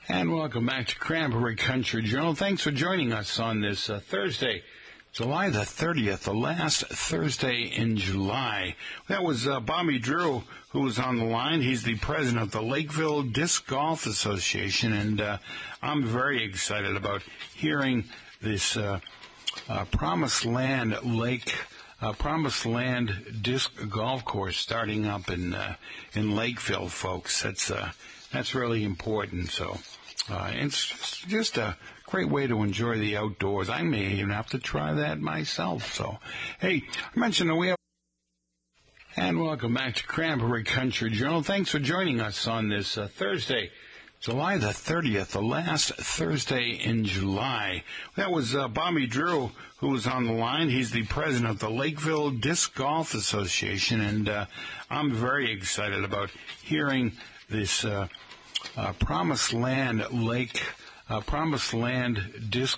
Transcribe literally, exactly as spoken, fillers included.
And welcome back to Cranberry Country Journal. Thanks for joining us on this uh, Thursday, July the thirtieth, the last Thursday in July. That was uh, Bobby Drew, who was on the line. He's the president of the Lakeville Disc Golf Association, and uh, I'm very excited about hearing this uh, uh, Promised Land Lake Uh, Promised Land Disc Golf Course starting up in uh, in Lakeville, folks. That's uh, that's really important. So uh, it's just a great way to enjoy the outdoors. I may even have to try that myself. So, hey, I mentioned that we have. And welcome back to Cranberry Country Journal. Thanks for joining us on this uh, Thursday, July the thirtieth, the last Thursday in July. That was uh, Bobby Drew, who was on the line. He's the president of the Lakeville Disc Golf Association, and uh, I'm very excited about hearing this uh, uh, Promised Land Lake, uh, Promised Land Disc